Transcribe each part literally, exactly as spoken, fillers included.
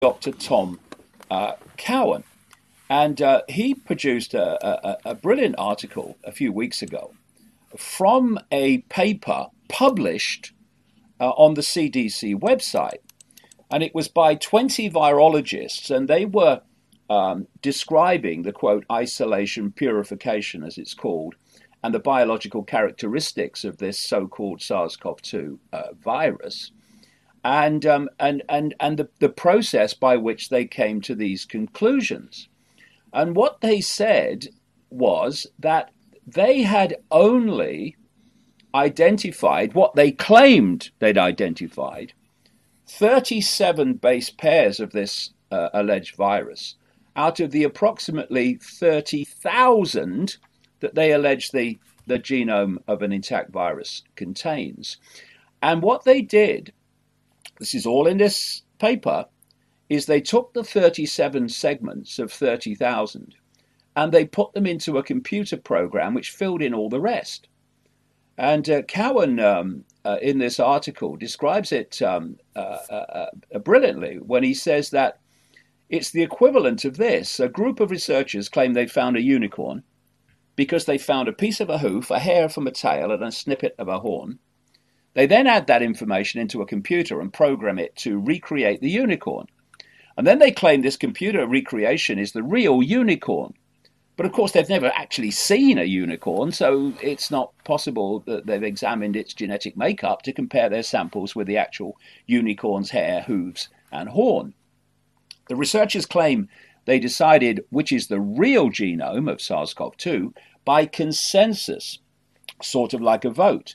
Doctor Tom uh, Cowan. And uh, he produced a, a, a brilliant article a few weeks ago from a paper published uh, on the C D C website. And it was by twenty virologists, and they were um, describing the, quote, isolation purification, as it's called, and the biological characteristics of this so-called SARS-CoV two uh, virus, and, um, and, and, and the, the process by which they came to these conclusions. And what they said was that they had only identified what they claimed they'd identified, thirty-seven base pairs of this uh, alleged virus out of the approximately thirty thousand that they allege the, the genome of an intact virus contains. And what they did, this is all in this paper, is they took the thirty-seven segments of thirty thousand and they put them into a computer program which filled in all the rest. And uh, Cowan, um, uh, in this article, describes it um, uh, uh, uh, brilliantly when he says that it's the equivalent of this. A group of researchers claim they found a unicorn because they found a piece of a hoof, a hair from a tail, and a snippet of a horn. They then add that information into a computer and program it to recreate the unicorn. And then they claim this computer recreation is the real unicorn. But of course, they've never actually seen a unicorn, so it's not possible that they've examined its genetic makeup to compare their samples with the actual unicorn's hair, hooves, and horn. The researchers claim they decided which is the real genome of SARS-CoV two by consensus, sort of like a vote.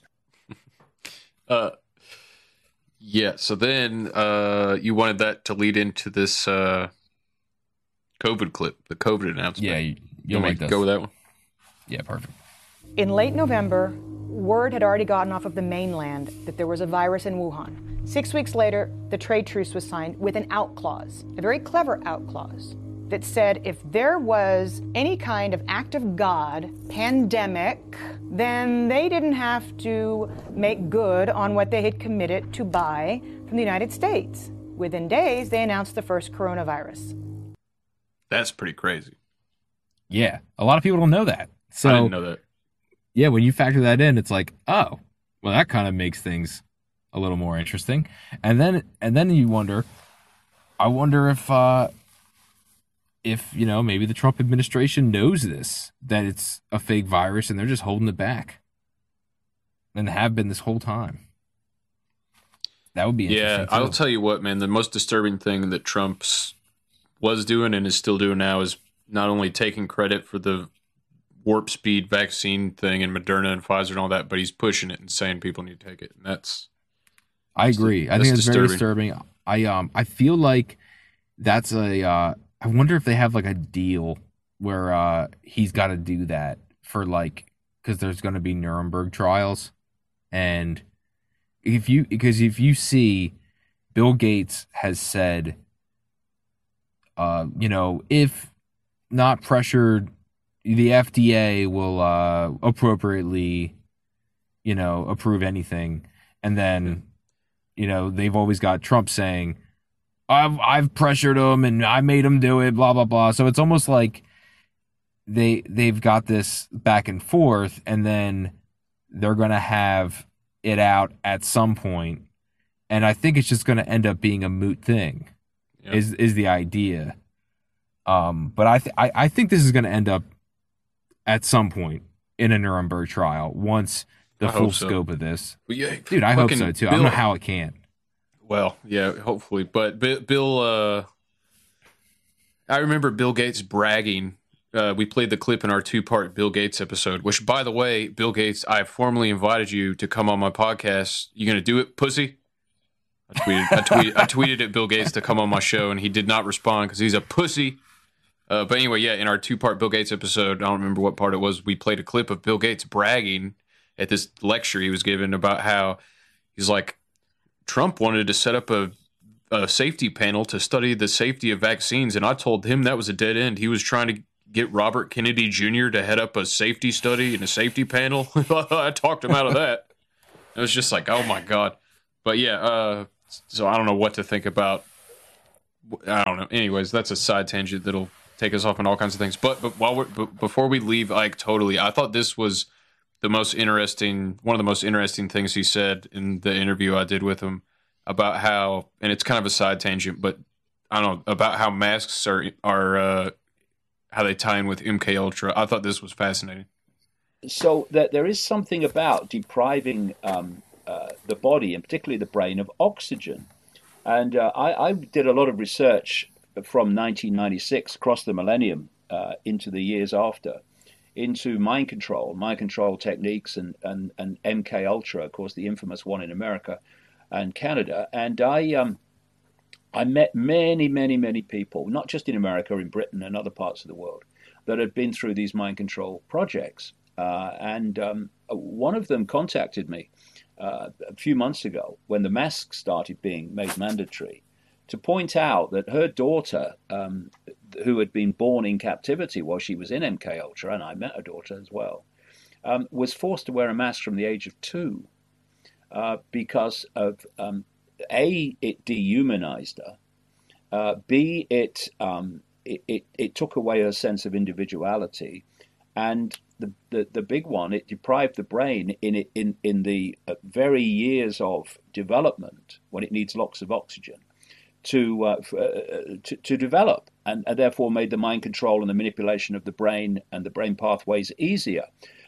Uh, yeah, so then uh, you wanted that to lead into this uh, COVID clip, the COVID announcement. Yeah, you, you'll you make this. Go with that one? Yeah, perfect. In late November, word had already gotten off of the mainland that there was a virus in Wuhan. Six weeks later, the trade truce was signed with an out clause, a very clever out clause, that said if there was any kind of act of God, pandemic, then they didn't have to make good on what they had committed to buy from the United States. Within days, they announced the first coronavirus. That's pretty crazy. Yeah, a lot of people don't know that. So, I didn't know that. Yeah, when you factor that in, it's like, oh, well, that kind of makes things a little more interesting. And then, and then you wonder, I wonder if, uh, if you know, maybe the Trump administration knows this, that it's a fake virus, and they're just holding it back, and have been this whole time. That would be interesting. Yeah, too. I'll tell you what, man. The most disturbing thing that Trump's was doing and is still doing now is not only taking credit for the warp speed vaccine thing and Moderna and Pfizer and all that, but he's pushing it and saying people need to take it. And that's, I agree. that's I think it's disturbing. very disturbing. I um I feel like that's a. Uh, I wonder if they have like a deal where uh, he's got to do that for like because there's going to be Nuremberg trials, and if you because if you see, Bill Gates has said, uh, you know, if not pressured, the F D A will uh, appropriately, you know, approve anything, and then, you know, they've always got Trump saying, I've I've pressured him and I made him do it, blah blah blah. So it's almost like they they've got this back and forth, and then they're gonna have it out at some point, and I think it's just gonna end up being a moot thing. Yep. Is is the idea? Um, but I th- I I think this is gonna end up at some point in a Nuremberg trial once the I full so. scope of this. Well, yeah, dude, I hope so too. Bill, I don't know how it can't. Well, yeah, hopefully. But Bill, uh, I remember Bill Gates bragging. Uh, we played the clip in our two-part Bill Gates episode, which, by the way, Bill Gates, I formally invited you to come on my podcast. You going to do it, pussy? I tweeted, I, tweeted, I tweeted at Bill Gates to come on my show, and he did not respond because he's a pussy. Uh, but anyway, yeah, in our two-part Bill Gates episode, I don't remember what part it was, we played a clip of Bill Gates bragging at this lecture he was giving about how he's like, Trump wanted to set up a, a safety panel to study the safety of vaccines, and I told him that was a dead end. He was trying to get Robert Kennedy Junior to head up a safety study and a safety panel. I talked him out of that. It was just like, oh my God. But yeah, uh, so I don't know what to think about I don't know. Anyways, that's a side tangent that'll take us off on all kinds of things. But but while we're but before we leave Ike totally, I thought this was the most interesting, one of the most interesting things he said in the interview I did with him about how, and it's kind of a side tangent, but I don't know, about how masks are are uh, how they tie in with M K Ultra. I thought this was fascinating. So that there is something about depriving um, uh, the body, and particularly the brain, of oxygen. And uh, I, I did a lot of research from nineteen ninety-six across the millennium uh, into the years after, into mind control, mind control techniques, and, and, and M K Ultra, of course, the infamous one in America and Canada. And I um, I met many, many, many people, not just in America, in Britain and other parts of the world, that had been through these mind control projects. Uh, and um, one of them contacted me uh, a few months ago when the masks started being made mandatory, to point out that her daughter, um, who had been born in captivity while she was in M K Ultra, and I met her daughter as well, um, was forced to wear a mask from the age of two uh, because of, um, A, it dehumanized her, uh, B, it, um, it, it, it took away her sense of individuality, and the, the, the big one, it deprived the brain in, it, in, in the very years of development, when it needs lots of oxygen, to uh, uh, to, to develop, and, and therefore made the mind control and the manipulation of the brain and the brain pathways easier.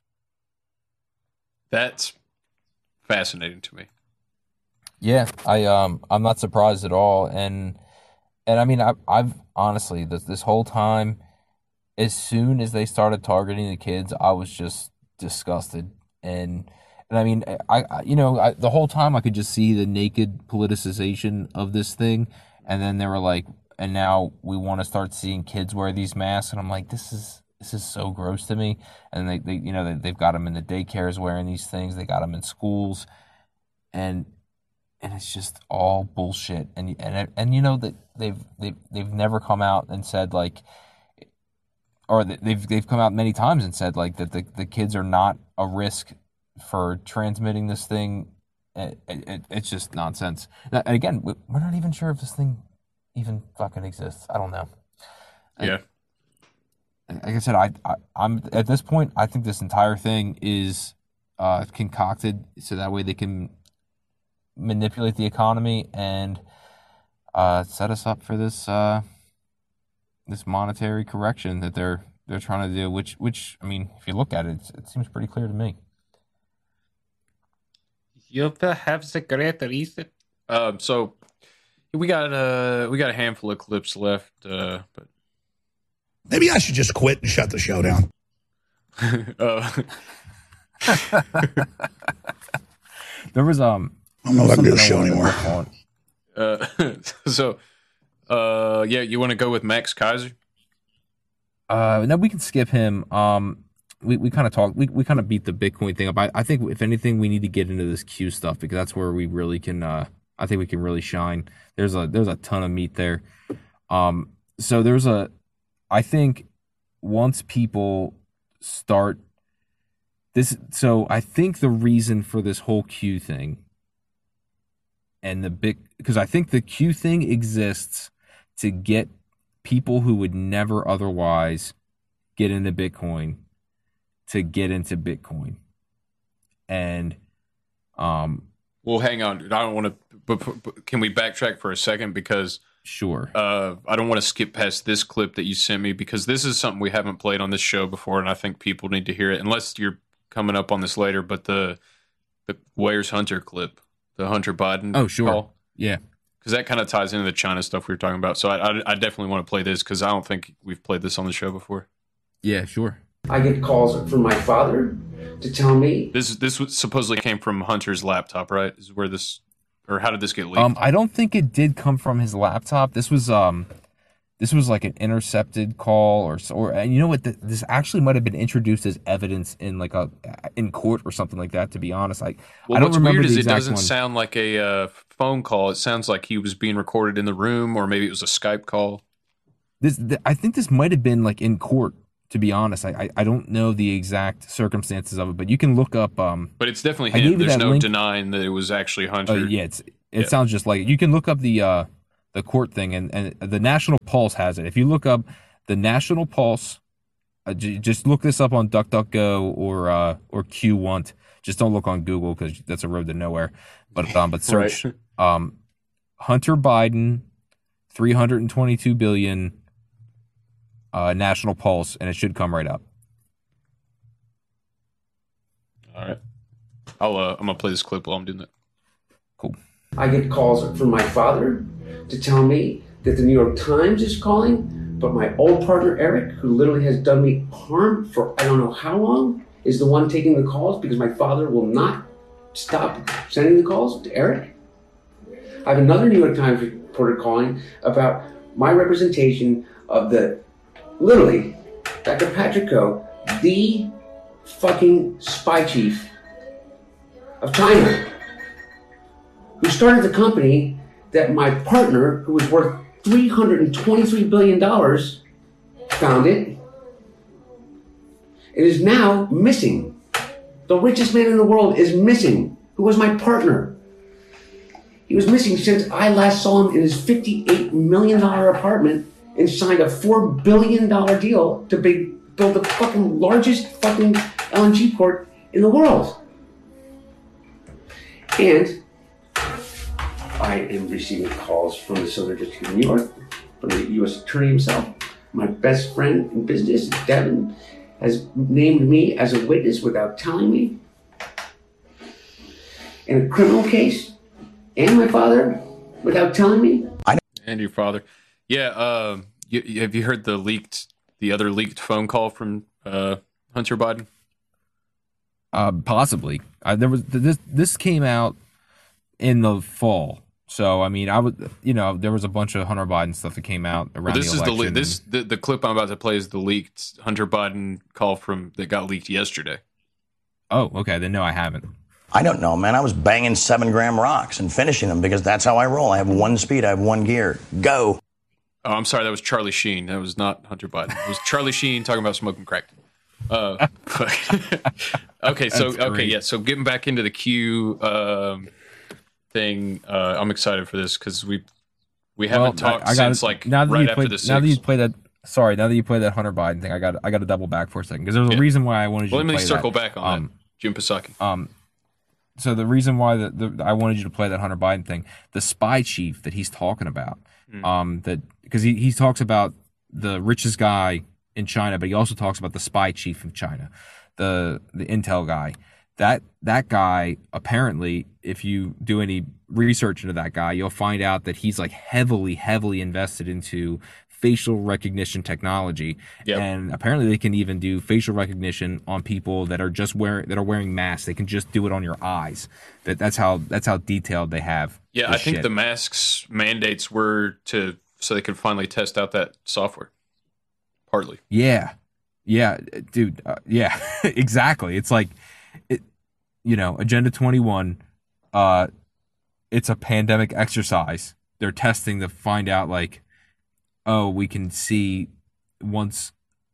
That's fascinating to me. Yeah, I um I'm not surprised at all, and and I mean I, I've honestly this this whole time, as soon as they started targeting the kids, I was just disgusted, and and I mean I, I you know I, the whole time I could just see the naked politicization of this thing. And then they were like, and now we want to start seeing kids wear these masks. And I'm like, this is this is so gross to me. And they, they you know, they, they've got them in the daycares wearing these things. They got them in schools, and and it's just all bullshit. And and and you know that they've they've they've never come out and said like, or they've they've come out many times and said like that the the kids are not a risk for transmitting this thing. It, it, it's just nonsense. And again, we're not even sure if this thing even fucking exists. I don't know. Yeah. Like I said, I, I I'm at this point, I think this entire thing is uh, concocted so that way they can manipulate the economy and uh, set us up for this uh, this monetary correction that they're they're trying to do. Which which I mean, if you look at it, it seems pretty clear to me. You have the great reason. Um, so we got uh we got a handful of clips left, uh, but maybe I should just quit and shut the show down. uh, there was um. I'm not going to do the show anymore. Uh, so, uh, yeah, you want to go with Max Kaiser? Uh, no, we can skip him. Um. We we kind of talked, we, we kind of beat the Bitcoin thing up. I, I think if anything, we need to get into this Q stuff because that's where we really can, uh, I think we can really shine. There's a, there's a ton of meat there. Um, so there's a, I think once people start this, so I think the reason for this whole Q thing and the big, because I think the Q thing exists to get people who would never otherwise get into Bitcoin to get into Bitcoin. And um well, hang on, dude. I don't want to but, but can we backtrack for a second because sure. Uh I don't want to skip past this clip that you sent me because this is something we haven't played on this show before and I think people need to hear it unless you're coming up on this later, but the the Where's Hunter clip, the Hunter Biden Oh, sure. call. Yeah. Because that kind of ties into the China stuff we were talking about. So I, I, I definitely want to play this because I don't think we've played this on the show before. Yeah, sure. I get calls from my father to tell me. This this was supposedly came from Hunter's laptop, right? Is where this, or how did this get leaked? Um, I don't think it did come from his laptop. This was um, this was like an intercepted call, or or and you know what? This actually might have been introduced as evidence in like a in court or something like that. To be honest, like well, I don't what's remember weird the is it exact doesn't one. sound like a uh, phone call. It sounds like he was being recorded in the room, or maybe it was a Skype call. This th- I think this might have been like in court. To be honest, I, I I don't know the exact circumstances of it, but you can look up. Um, but it's definitely I gave him. you There's that no link. denying that it was actually Hunter. Uh, yeah, it's it Yeah. sounds just like it. You can look up the uh the court thing, and, and the National Pulse has it. If you look up the National Pulse, uh, j- just look this up on DuckDuckGo or uh, or Q one. Just don't look on Google because that's a road to nowhere. But um, but search Right. um, Hunter Biden, three hundred twenty-two billion uh, National Pulse, and it should come right up. All right. I'll uh, I'm gonna play this clip while I'm doing that. Cool. I get calls from my father to tell me that the New York Times is calling, but my old partner Eric, who literally has done me harm for I don't know how long, is the one taking the calls because my father will not stop sending the calls to Eric. I have another New York Times reporter calling about my representation of the, literally, Doctor Patrick Koh, the fucking spy chief of China, who started the company that my partner, who was worth three hundred twenty-three billion dollars, founded. It is now missing. The richest man in the world is missing, who was my partner. He was missing since I last saw him in his fifty-eight million dollars apartment and signed a four billion dollars deal to be, build the fucking largest fucking L N G port in the world. And I am receiving calls from the Southern District of New York, from the U S Attorney himself. My best friend in business, Devin, has named me as a witness without telling me in a criminal case, and my father without telling me. And your father. Yeah. Um. You, you- have you heard the leaked, the other leaked phone call from uh, Hunter Biden? Uh, possibly. Uh, there was this. This came out in the fall, so I mean, I would, you know, there was a bunch of Hunter Biden stuff that came out around Well, this the is the election. le- this the, the clip I'm about to play is the leaked Hunter Biden call from that got leaked yesterday. Oh, okay. Then no, I haven't. I don't know, man. I was banging seven gram rocks and finishing them because that's how I roll. I have one speed. I have one gear. Go. Oh, I'm sorry. That was Charlie Sheen. That was not Hunter Biden. It was Charlie Sheen talking about smoking crack. Uh, okay, so That's okay, great. yeah. So getting back into the Q um, thing, uh, I'm excited for this because we we haven't Well, talked I- I gotta- since like now that right you after played, the six. Now that you play that, sorry, now that you play that Hunter Biden thing, I got I got to double back for a second because there's a Yeah. reason why I wanted you well, to let me play circle that. back on Um, that. Jim Psaki. Um, so the reason why the, the I wanted you to play that Hunter Biden thing, the spy chief that he's talking about, Mm. um, that because he, he talks about the richest guy in China, but he also talks about the spy chief of China, the the intel guy. That that guy apparently, if you do any research into that guy, you'll find out that he's like heavily, heavily invested into facial recognition technology, Yep. and apparently they can even do facial recognition on people that are just wearing that are wearing masks. They can just do it on your eyes. That that's how that's how detailed they have. Yeah, this I think shit. the masks mandates were to so they could finally test out that software. Partly. Yeah, yeah, dude. Uh, yeah, exactly. It's like, it, you know, Agenda twenty-one. Uh, it's a pandemic exercise. They're testing to find out, like, oh, we can see once.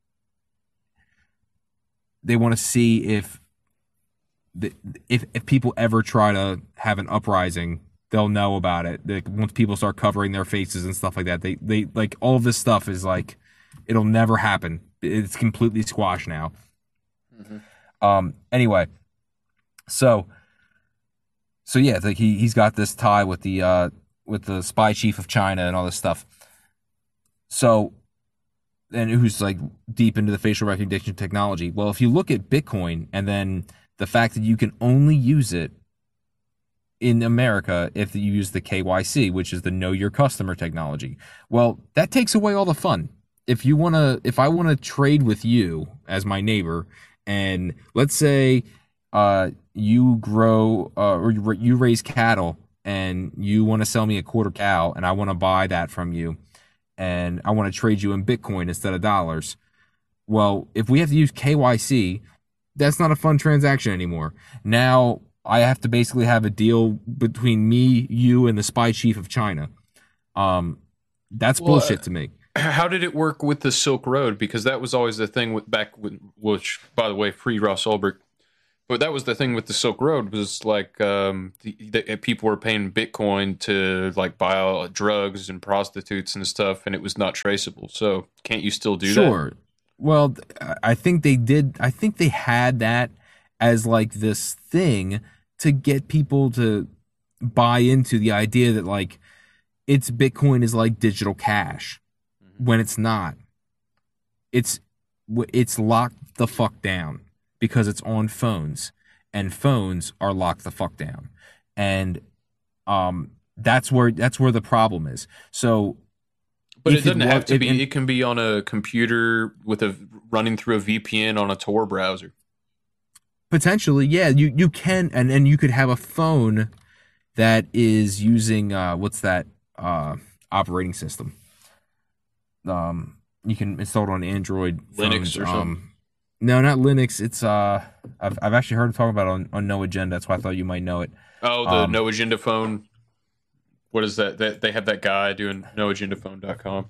They want to see if, the, if if people ever try to have an uprising, they'll know about it. Like, once people start covering their faces and stuff like that, they they like all of this stuff is like. It'll never happen. It's completely squashed now. Mm-hmm. Um. Anyway, so, so yeah, like he he's got this tie with the uh with the spy chief of China and all this stuff. So, and who's like deep into the facial recognition technology. Well, if you look at Bitcoin and then the fact that you can only use it in America if you use the K Y C, which is the Know Your Customer technology. Well, that takes away all the fun. If you want to, if I want to trade with you as my neighbor, and let's say uh, you grow uh, or you, you raise cattle and you want to sell me a quarter cow and I want to buy that from you and I want to trade you in Bitcoin instead of dollars. Well, if we have to use K Y C, that's not a fun transaction anymore. Now I have to basically have a deal between me, you, and the spy chief of China. Um, that's Well, bullshit to me. How did it work with the Silk Road? Because that was always the thing with back with which, by the way, free Ross Ulbricht. But that was the thing with the Silk Road was like um, the, the, people were paying Bitcoin to like buy all drugs and prostitutes and stuff, and it was not traceable. So can't you still do that? Sure. Well, I think they did. I think they had that as like this thing to get people to buy into the idea that like it's Bitcoin is like digital cash when it's not. It's it's locked the fuck down because it's on phones, and phones are locked the fuck down, and um that's where that's where the problem is. So. But it doesn't it, have to it, be. it, it can be on a computer with a running through a V P N on a Tor browser. Potentially, yeah. You you can, and, and you could have a phone that is using uh, what's that uh, operating system? Um, you can install it on Android Linux phones. or something. Um, no, not Linux. It's uh, I've I've actually heard of talking about it on on No Agenda. That's why I thought you might know it. Oh, the Um, No Agenda phone. What is that? That they have that guy doing no agenda phone dot com.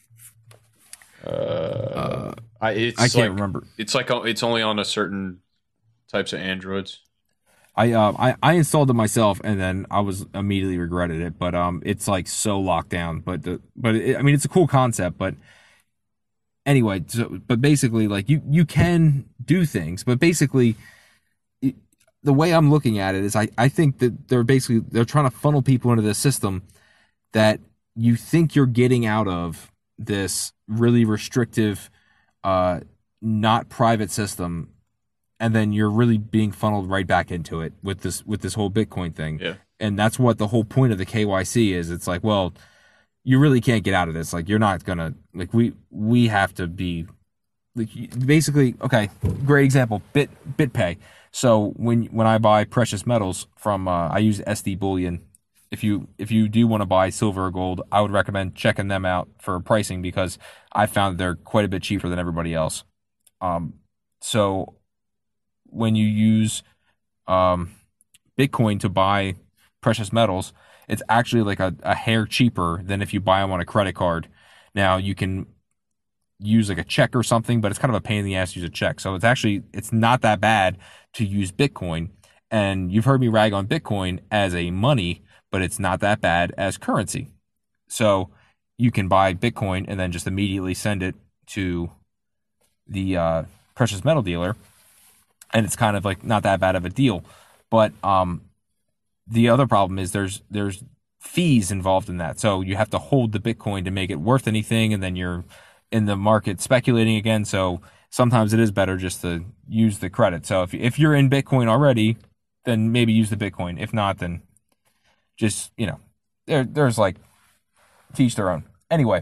Uh, uh, I it's I can't like, remember. It's like it's only on a certain types of Androids. I uh I, I installed it myself and then I was immediately regretted it, but um it's like so locked down. But the but it, I mean it's a cool concept, but anyway, so, but basically like you you can do things, but basically it, the way I'm looking at it is I I think that they're basically they're trying to funnel people into this system that you think you're getting out of this really restrictive, uh, not private system. And then you're really being funneled right back into it with this with this whole Bitcoin thing. Yeah. And that's what the whole point of the K Y C is. It's like, well, you really can't get out of this. Like, you're not gonna like we we have to be like basically okay. Great example, Bit BitPay. So when when I buy precious metals from uh, I use S D Bullion. If you if you do want to buy silver or gold, I would recommend checking them out for pricing because I found they're quite a bit cheaper than everybody else. Um, so. When you use um, Bitcoin to buy precious metals, it's actually like a, a hair cheaper than if you buy them on a credit card. Now you can use like a check or something, but it's kind of a pain in the ass to use a check. So it's actually it's not that bad to use Bitcoin. And you've heard me rag on Bitcoin as a money, but it's not that bad as currency. So you can buy Bitcoin and then just immediately send it to the uh, precious metal dealer. And it's kind of like not that bad of a deal. But um, the other problem is there's there's fees involved in that. So you have to hold the Bitcoin to make it worth anything, and then you're in the market speculating again. So sometimes it is better just to use the credit. So if if you're in Bitcoin already, then maybe use the Bitcoin. If not, then just, you know, there there's like to each their own. Anyway,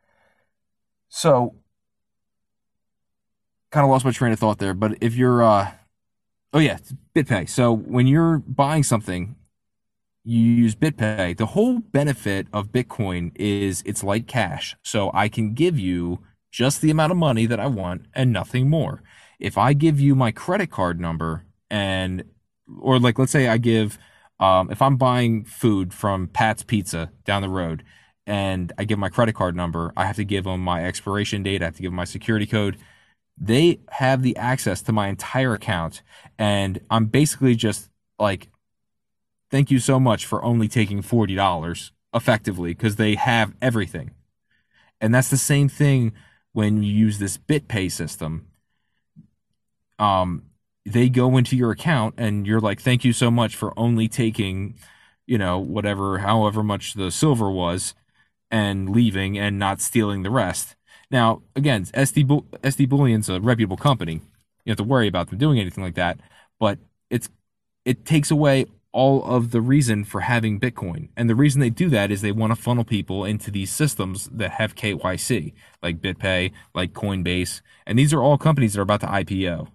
so kind of lost my train of thought there. But if you're uh Oh yeah, BitPay. So when you're buying something, you use BitPay. The whole benefit of Bitcoin is it's like cash. So I can give you just the amount of money that I want and nothing more. If I give you my credit card number and, or like let's say I give, um, if I'm buying food from Pat's Pizza down the road and I give my credit card number, I have to give them my expiration date. I have to give them my security code. They have the access to my entire account, and I'm basically just like, thank you so much for only taking forty dollars effectively because they have everything. And that's the same thing when you use this BitPay system. Um, they go into your account and you're like, thank you so much for only taking, you know, whatever, however much the silver was and leaving and not stealing the rest. Now, again, S D, Bu- S D Bullion's a reputable company. You don't have to worry about them doing anything like that. But it's it takes away all of the reason for having Bitcoin. And the reason they do that is they want to funnel people into these systems that have K Y C, like BitPay, like Coinbase. And these are all companies that are about to I P O.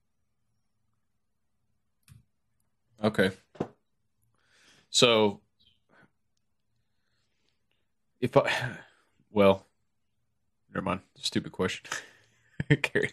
Okay. So, if I, well, never mind. Stupid question. Carry.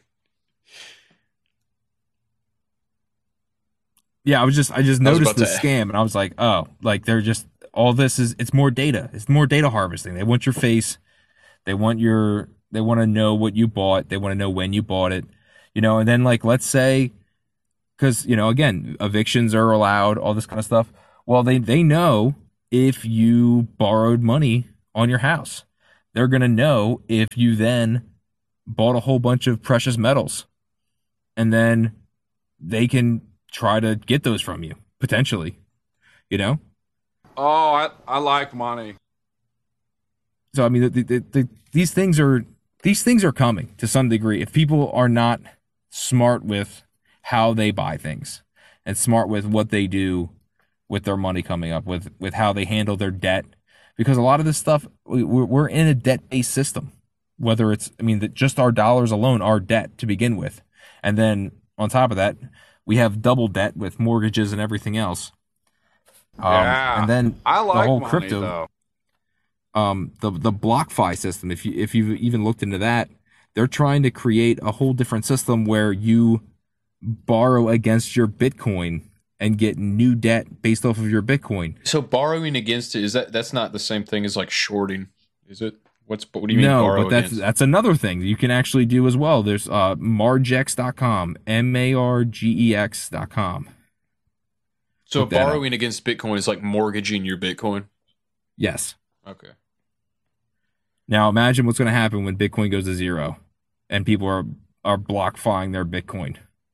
Yeah, I was just I just I was noticed about the to- scam and I was like, oh, like they're just all this is it's more data. It's more data harvesting. They want your face. They want your they want to know what you bought. They want to know when you bought it. You know, and then like let's say because, you know, again, evictions are allowed, all this kind of stuff. Well, they, they know if you borrowed money on your house. They're going to know if you then bought a whole bunch of precious metals. And then they can try to get those from you, potentially. You know? Oh, I, I like money. So, I mean, the, the, the, these things are these things are coming to some degree. If people are not smart with how they buy things and smart with what they do with their money coming up, with, with how they handle their debt, because a lot of this stuff, we, we're in a debt-based system. Whether it's, I mean, that just our dollars alone are debt to begin with. And then on top of that, we have double debt with mortgages and everything else. Um, yeah, and then I like the whole money, crypto, though. um, the the BlockFi system. If you if you've even looked into that, they're trying to create a whole different system where you borrow against your Bitcoin and get new debt based off of your Bitcoin. So borrowing against it, is that that's not the same thing as like shorting, is it? What's what do you mean? No, borrow but that's against? that's another thing you can actually do as well. There's uh, margex dot com, M A R G E X dot com. So Look that borrowing against Bitcoin is like mortgaging your Bitcoin? Yes. Okay. Now imagine what's going to happen when Bitcoin goes to zero and people are, are BlockFiing their Bitcoin.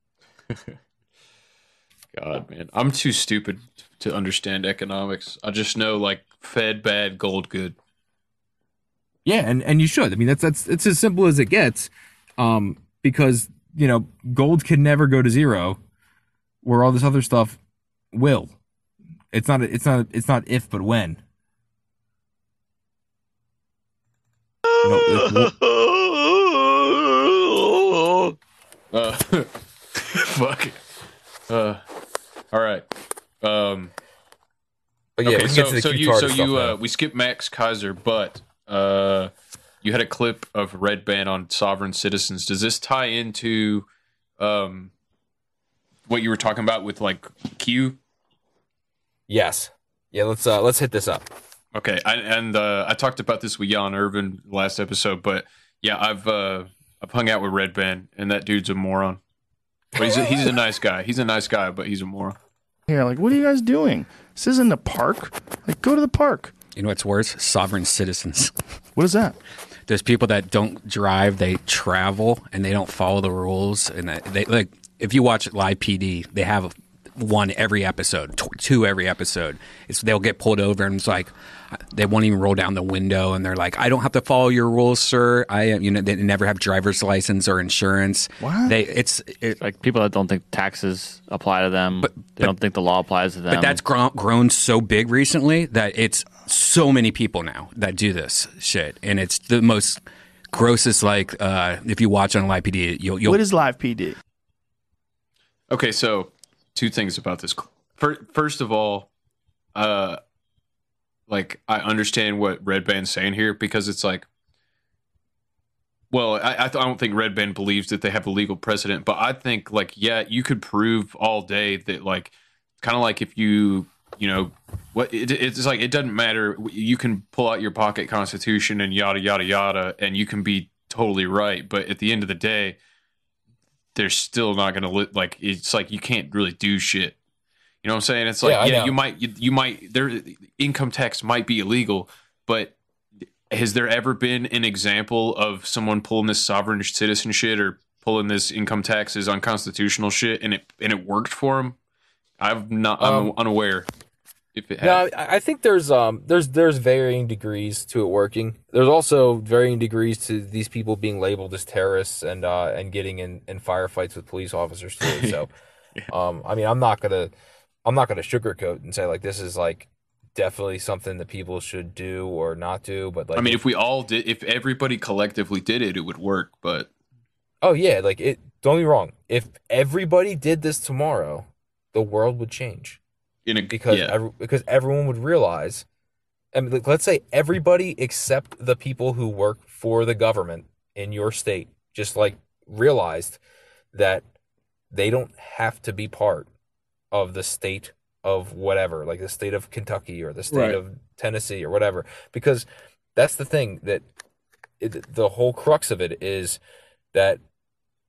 God, man. I'm too stupid to understand economics. I just know like Fed bad, gold good. Yeah, and, and you should. I mean, that's that's it's as simple as it gets, um, because, you know, gold can never go to zero, where all this other stuff will. It's not. It's not. It's not if, but when. You know, uh, fuck. Uh, all right. Um. but yeah, we okay, can so get to the so you Q-Tard so stuff you now. uh, we skipped Max Kaiser, but uh, you had a clip of Red Band on sovereign citizens. Does this tie into um what you were talking about with like Q? Yes. Yeah. Let's uh, let's hit this up. Okay, I, and uh, I talked about this with Jan Irvin last episode, but yeah, I've uh, I've hung out with Red Band, and that dude's a moron. But he's a, he's a nice guy. He's a nice guy, but he's a moron. Here, like, what are you guys doing? This isn't a park. Like, go to the park. You know what's worse? Sovereign citizens. What is that? There's people that don't drive, they travel, and they don't follow the rules. And they like, if you watch Live P D, they have one every episode, two every episode. It's they'll get pulled over, and it's like they won't even roll down the window, and they're like, "I don't have to follow your rules, sir. I, you know, they never have driver's license or insurance." What? They it's it, like people that don't think taxes apply to them. But, they but, don't think the law applies to them. But that's grown, grown so big recently that it's so many people now that do this shit, and it's the most grossest. Like uh, if you watch on Live P D, you'll, you'll What is Live P D? Okay, so two things about this. First of all, uh, like I understand what Red Band's saying here because it's like, well, I I, th- I don't think Red Band believes that they have a legal precedent, but I think like yeah, you could prove all day that like kind of like if you you know what it, it's like it doesn't matter. You can pull out your pocket constitution and yada yada yada, and you can be totally right, but at the end of the day, they're still not going to li- like. It's like you can't really do shit. You know what I'm saying? It's like Yeah, I yeah, know. you might you, you might their income tax might be illegal, but has there ever been an example of someone pulling this sovereign citizen shit or pulling this income taxes unconstitutional shit and it and it worked for them? I've not. I'm Um, unaware if it No, has. I I think there's um there's there's varying degrees to it working. There's also varying degrees to these people being labeled as terrorists and uh and getting in, in firefights with police officers too. So, um, I mean, I'm not gonna I'm not gonna sugarcoat and say like this is like definitely something that people should do or not do. But like, I mean, if we all did, if everybody collectively did it, it would work. But oh yeah, like it. Don't be wrong. If everybody did this tomorrow, the world would change. in a because yeah. every, because everyone would realize, I mean, like, let's say everybody except the people who work for the government in your state just like realized that they don't have to be part of the state of whatever, like the state of Kentucky or the state Right. of Tennessee or whatever, because that's the thing that it, the whole crux of it is that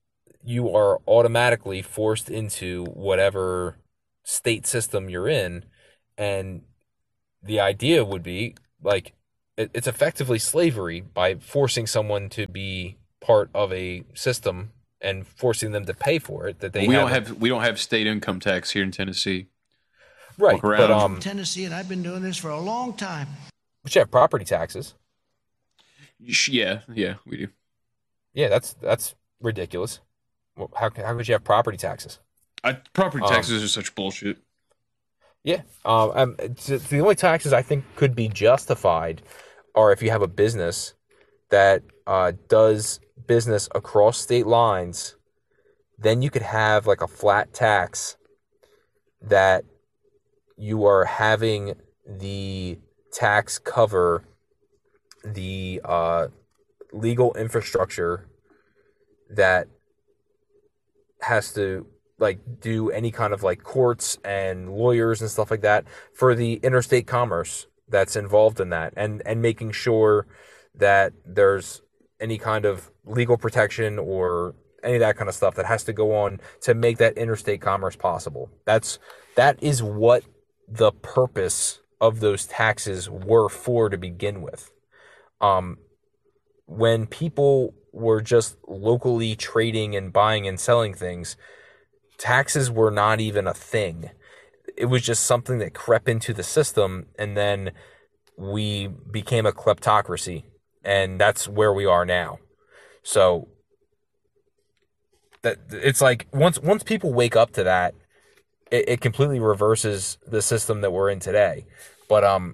you are automatically forced into whatever state system you're in. And the idea would be, like, it, it's effectively slavery by forcing someone to be part of a system and forcing them to pay for it. That they we don't haven't- have we don't have state income tax here in Tennessee. right, Walk around. but um, Tennessee, and I've been doing this for a long time. but you have property taxes. Yeah, yeah, we do. Yeah, that's that's ridiculous. Well, how how could you have property taxes? I, property Um, taxes are such bullshit. Yeah, um, um, it's, it's the only taxes I think could be justified are if you have a business that uh, does business across state lines. Then you could have like a flat tax that you are having the tax cover the uh, legal infrastructure that has to like do any kind of like courts and lawyers and stuff like that for the interstate commerce that's involved in that, and and making sure that there's any kind of legal protection or any of that kind of stuff that has to go on to make that interstate commerce possible. That's that is what the purpose of those taxes were for to begin with. Um, when people were just locally trading and buying and selling things, taxes were not even a thing. It was just something that crept into the system, and then we became a kleptocracy, and that's where we are now. So that it's like once once people wake up to that, it, it completely reverses the system that we're in today. But um,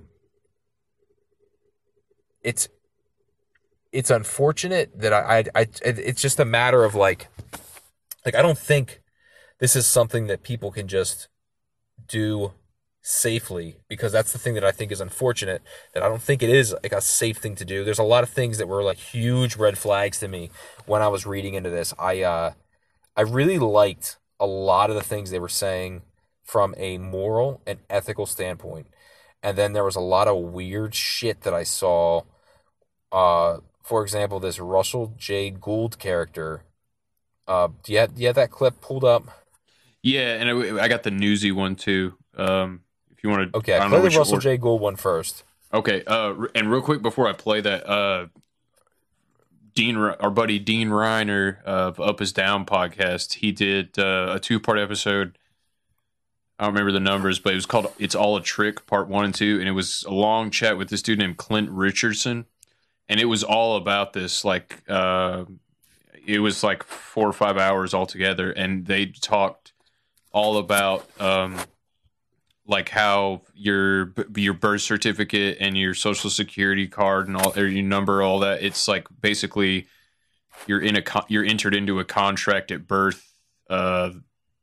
it's it's unfortunate that I, I I it's just a matter of like like I don't think this is something that people can just do safely, because that's the thing that I think is unfortunate, that I don't think it is like a safe thing to do. There's a lot of things that were like huge red flags to me when I was reading into this. I uh I really liked a lot of the things they were saying from a moral and ethical standpoint. And then there was a lot of weird shit that I saw. Uh for example, this Russell J. Gould character. Uh do you have, do you have that clip pulled up? Yeah, and I, I got the Newsy one too. Um, if you want to, Okay, play the Russell J. Gould one first. Okay, uh, and real quick before I play that, uh, Dean, our buddy Dean Reiner of Up Is Down podcast, he did uh, a two-part episode. I don't remember the numbers, but it was called "It's All a Trick" Part One and Two, and it was a long chat with this dude named Clint Richardson, and it was all about this. Like, uh, it was like four or five hours altogether, and they talked all about um, like how your your birth certificate and your social security card and all, or your number, all that. It's like basically you're in a con- you're entered into a contract at birth. Uh,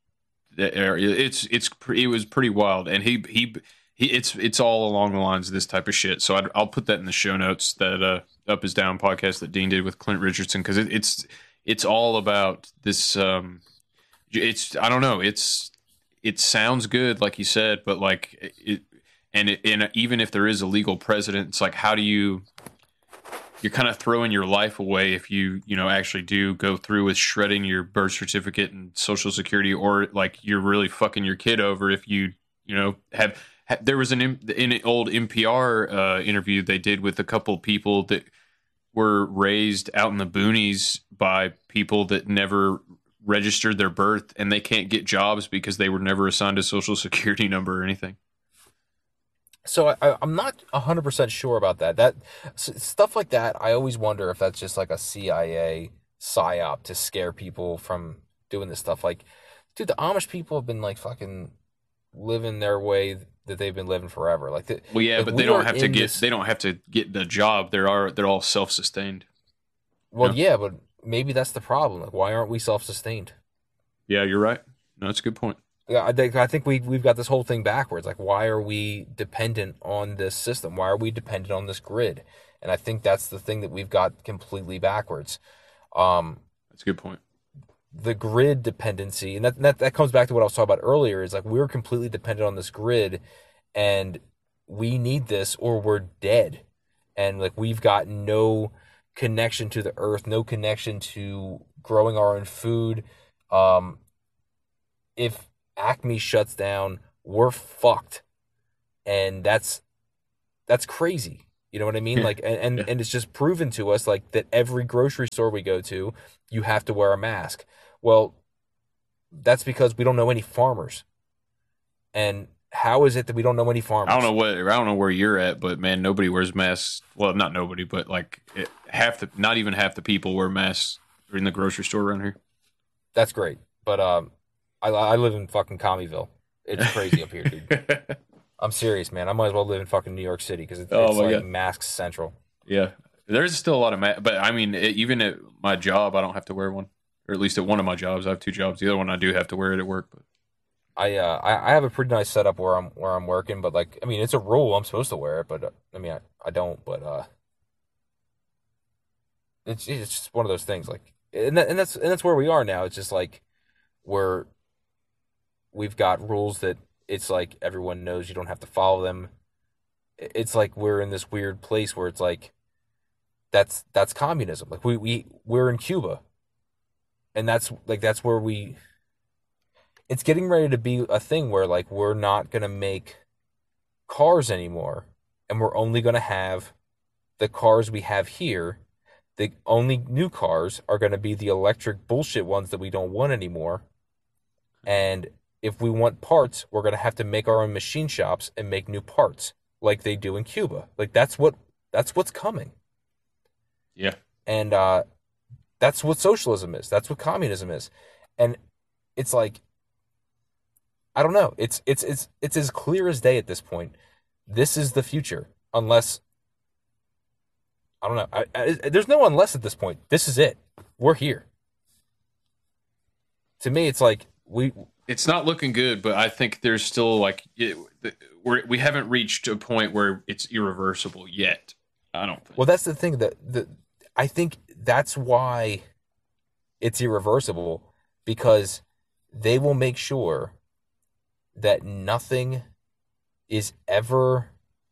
it's it's it was pretty wild, and he he he it's it's all along the lines of this type of shit. So I'd, I'll put that in the show notes, that uh, Up Is Down podcast that Dean did with Clint Richardson, because it, it's it's all about this. Um, It's I don't know. It's it sounds good, like you said, but like it, and it, and even if there is a legal precedent, it's like, how do you? You're kind of throwing your life away if you you know actually do go through with shredding your birth certificate and social security, or like you're really fucking your kid over if you you know have. have there was an in an old N P R uh, interview they did with a couple people that were raised out in the boonies by people that never registered their birth, and they can't get jobs because they were never assigned a social security number or anything. So I, I'm not one hundred percent sure about that. That stuff like that, I always wonder if that's just like a C I A psyop to scare people from doing this stuff. Like, dude, the Amish people have been like fucking living their way that they've been living forever. Like, the, well, yeah, like but we they don't are have to in get this- they don't have to get the job. They are they're all self sustained. Well, yeah, but maybe that's the problem. Like, why aren't we self-sustained? Yeah, you're right. No, that's a good point. Yeah, I think I think we we've got this whole thing backwards. Like, why are we dependent on this system? Why are we dependent on this grid? And I think that's the thing that we've got completely backwards. Um, that's a good point. The grid dependency, and that, that that comes back to what I was talking about earlier. Is like we're completely dependent on this grid, and we need this or we're dead. And like we've got no connection to the earth, no connection to growing our own food. Um, if Acme shuts down, we're fucked. And that's that's crazy. You know what I mean? Yeah. Like, and, and, Yeah. and it's just proven to us, like, that every grocery store we go to, you have to wear a mask. Well, that's because we don't know any farmers. And how is it that we don't know any farmers? I don't know what I don't know where you're at, but man, nobody wears masks. Well, not nobody, but like it, half the, not even half the people wear masks in the grocery store around here. That's great, but um, I I live in fucking Commeyville. It's crazy up here, dude. I'm serious, man. I might as well live in fucking New York City because it's, Oh it's my like God. masks central. Yeah, there's still a lot of masks, but I mean, it, even at my job, I don't have to wear one, or at least at one of my jobs. I have two jobs. The other one, I do have to wear it at work. But I uh I, I have a pretty nice setup where I'm where I'm working, but like I mean it's a rule I'm supposed to wear it, but uh, I mean I, I don't, but uh it's it's just one of those things like and that, and that's and that's where we are now. It's just like we're we've got rules that it's like everyone knows you don't have to follow them. It's like we're in this weird place where it's like that's that's communism. Like we we we're in Cuba, and that's like that's where we. It's getting ready to be a thing where like we're not gonna make cars anymore, and we're only gonna have the cars we have here. The only new cars are gonna be the electric bullshit ones that we don't want anymore. And if we want parts, we're gonna have to make our own machine shops and make new parts like they do in Cuba. Like that's what that's what's coming. yeah, And uh, that's what socialism is. That's what communism is. And it's like, I don't know. It's it's it's it's as clear as day at this point. This is the future, unless I don't know. I, I, there's no unless at this point. This is it. We're here. To me, it's like we. it's not looking good, but I think there's still like it, we're, we haven't reached a point where it's irreversible yet. I don't think. Well, that's the thing that the I think that's why it's irreversible, because they will make sure that nothing is ever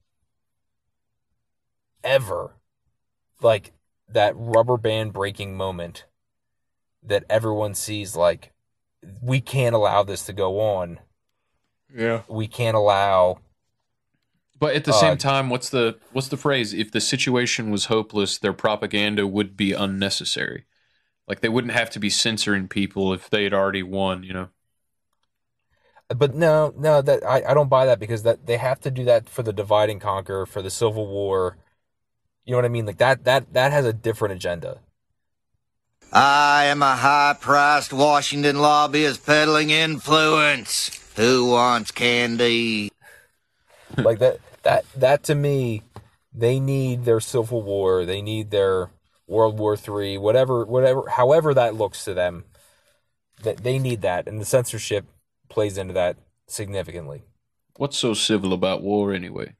ever like that rubber band breaking moment that everyone sees, like, we can't allow this to go on. Yeah. We can't allow. But at the uh, same time, what's the what's the phrase? If the situation was hopeless, their propaganda would be unnecessary. Like they wouldn't have to be censoring people if they had already won, you know. But no, no, that I, I don't buy that, because that they have to do that for the divide and conquer, for the Civil War. You know what I mean? Like that that that has a different agenda. I am a high-priced Washington lobbyist peddling influence. Who wants candy? Like that that that to me, they need their Civil War, they need their World War Three, whatever whatever however that looks to them. That they need that, and the censorship plays into that significantly. What's so civil about war anyway?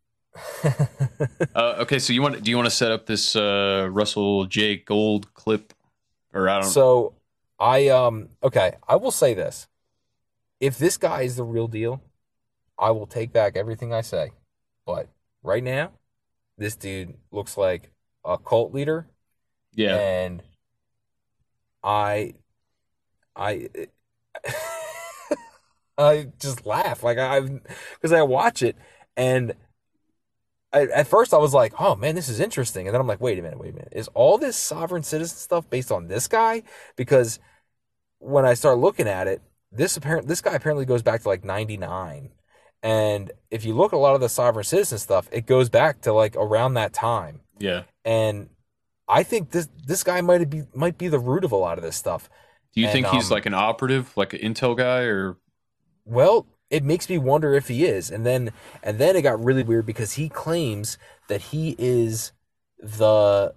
uh, okay, so you want do you want to set up this uh, Russell J. Gold clip, or I don't? So I um okay, I will say this: if this guy is the real deal, I will take back everything I say. But right now, this dude looks like a cult leader. Yeah, and I, I. I just laugh like I, because I watch it, and I, at first I was like, "Oh man, this is interesting," and then I'm like, "Wait a minute, wait a minute, is all this sovereign citizen stuff based on this guy?" Because when I start looking at it, this apparent this guy apparently goes back to like ninety-nine, and if you look at a lot of the sovereign citizen stuff, it goes back to like around that time. Yeah, and I think this this guy might be might be the root of a lot of this stuff. Do you and, think he's um, like an operative, like an intel guy, or? Well, it makes me wonder if he is. And then and then it got really weird, because he claims that he is the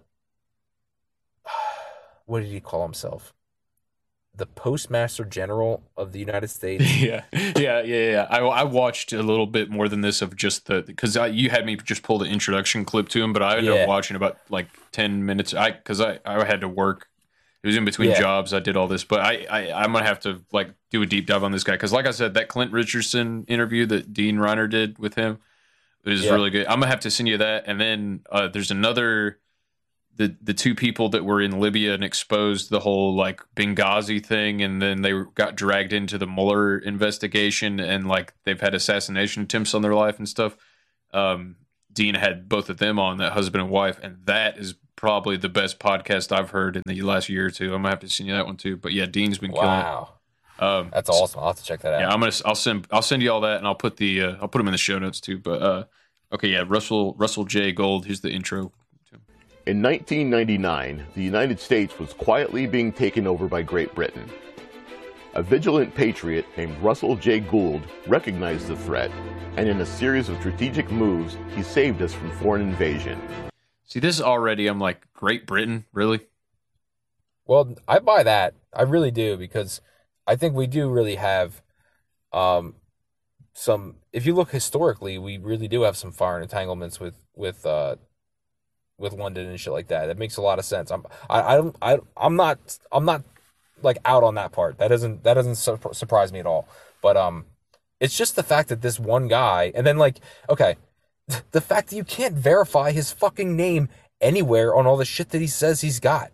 what did he call himself? The Postmaster General of the United States. Yeah, yeah, yeah, yeah. I, I watched a little bit more than this of just the because you had me just pull the introduction clip to him, but I ended Yeah. up watching about like ten minutes. I because I, I had to work. It was in between Yeah. jobs. I did all this, but I, I I'm gonna have to like do a deep dive on this guy, because like I said, that Clint Richardson interview that Dean Reiner did with him is Yeah. really good. I'm gonna have to send you that, and then uh, there's another the the two people that were in Libya and exposed the whole like Benghazi thing, and then they got dragged into the Mueller investigation, and like they've had assassination attempts on their life and stuff. Um, Dean had both of them on, that husband and wife, and that is probably the best podcast I've heard in the last year or two. I'm gonna have to send you that one too. But yeah, Dean's been killing it. Wow, um, that's awesome. I'll have to check that out. Yeah, I'm gonna I'll send I'll send you all that, and I'll put the uh, I'll put them in the show notes too. But uh, okay, yeah, Russell Russell J. Gold. Here's the intro. In nineteen ninety-nine, the United States was quietly being taken over by Great Britain. A vigilant patriot named Russell J. Gould recognized the threat, and in a series of strategic moves, he saved us from foreign invasion. See, this is already, I'm like, Great Britain? Really? Well, I buy that. I really do, because I think we do really have um, some, if you look historically, we really do have some foreign entanglements with, with, uh, with London and shit like that. That makes a lot of sense. I'm, I, I don't, I, I'm not, I'm not like out on that part. That doesn't, that doesn't su- surprise me at all. But, um, it's just the fact that this one guy, and then like, okay, the fact that you can't verify his fucking name anywhere on all the shit that he says he's got.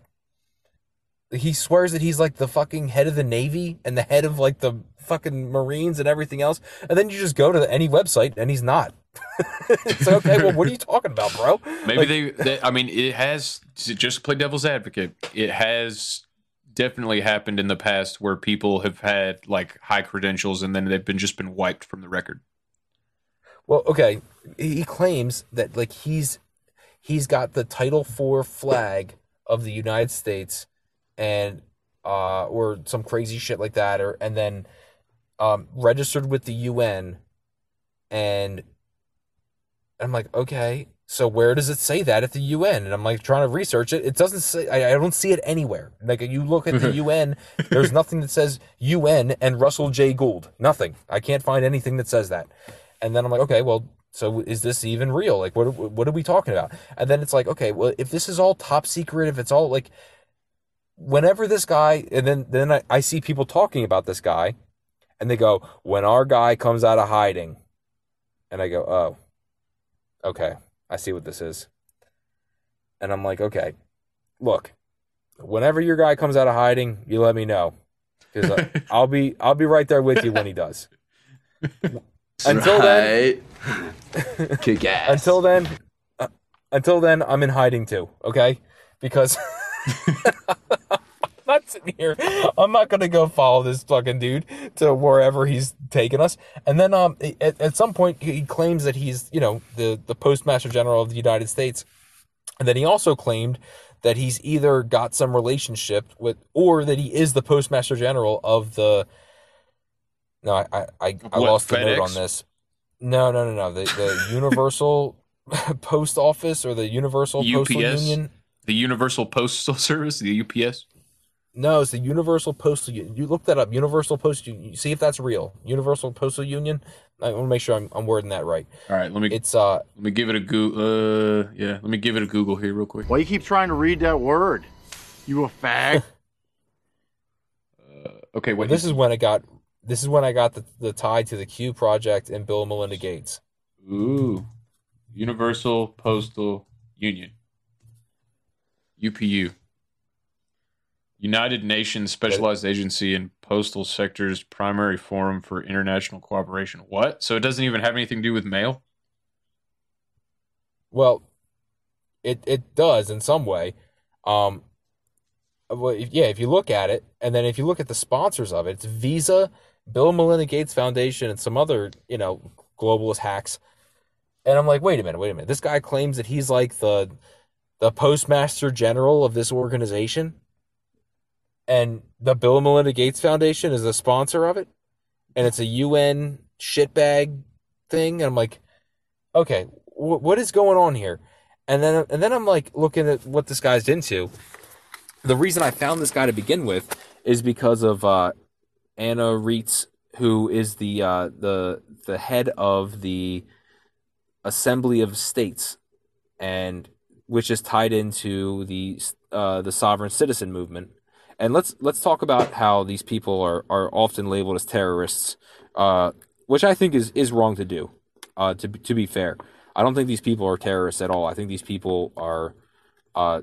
He swears that he's like the fucking head of the Navy and the head of like the fucking Marines and everything else. And then you just go to any website and he's not. It's like, okay, well, what are you talking about, bro? Maybe like, they, they, I mean, it has, just to play devil's advocate, it has definitely happened in the past where people have had like high credentials and then they've been just been wiped from the record. Well, okay, he claims that like he's he's got the Title four flag of the United States and uh or some crazy shit like that, or and then um registered with the U N, and I'm like, okay, so where does it say that at the U N? And I'm like trying to research it. It doesn't say. I, I don't see it anywhere. Like you look at the U N, there's nothing that says U N and Russell J. Gould. Nothing. I can't find anything that says that. And then I'm like, okay, well, so is this even real? Like, what what are we talking about? And then it's like, okay, well, if this is all top secret, if it's all like, whenever this guy, and then then I, I see people talking about this guy, and they go, when our guy comes out of hiding, and I go, oh, okay, I see what this is. And I'm like, okay, look, whenever your guy comes out of hiding, you let me know, because I'll be I'll be right there with you when he does. Until right. then, kick ass. Until then, uh, until then, I'm in hiding too. Okay, because I'm not sitting here. I'm not gonna go follow this fucking dude to wherever he's taking us. And then, um, at, at some point, he claims that he's, you know, the the Postmaster General of the United States, and then he also claimed that he's either got some relationship with, or that he is the Postmaster General of the. No, I I, I, I what, lost the FedEx? note on this. No, no, no, no. The the Universal Post Office, or the Universal U P S? Postal Union. The Universal Postal Service, the U P S. No, it's the Universal Postal Union. You look that up. Universal Postal Union. See if that's real. Universal Postal Union. I want to make sure I'm, I'm wording that right. All right, let me. It's uh. Let me give it a go. Uh, yeah. Let me give it a Google here real quick. Why you keep trying to read that word? You a fag? uh, okay. Well, Wait. this is when I got. This is when I got the, the tie to the Q Project and Bill and Melinda Gates. Ooh, Universal Postal Union. U P U. United Nations Specialized Agency in Postal Sector's primary forum for international cooperation. What? So it doesn't even have anything to do with mail? Well, it it does in some way. Um, well, if, yeah, if you look at it, and then if you look at the sponsors of it, it's Visa, Bill and Melinda Gates Foundation, and some other, you know, globalist hacks. And I'm like, wait a minute, wait a minute. This guy claims that he's like the the Postmaster General of this organization, and the Bill and Melinda Gates Foundation is the sponsor of it, and it's a U N shitbag thing. And I'm like, okay, wh- what is going on here? And then and then I'm like looking at what this guy's into. The reason I found this guy to begin with is because of uh, Anna Reitz, who is the uh, the the head of the Assembly of States, and which is tied into the uh, the sovereign citizen movement. And let's let's talk about how these people are, are often labeled as terrorists, uh, which I think is, is wrong to do. Uh, to to be fair, I don't think these people are terrorists at all. I think these people are uh,